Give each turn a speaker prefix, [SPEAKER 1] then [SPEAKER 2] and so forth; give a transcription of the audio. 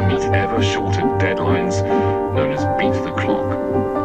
[SPEAKER 1] meet ever shorter deadlines known as beat the clock.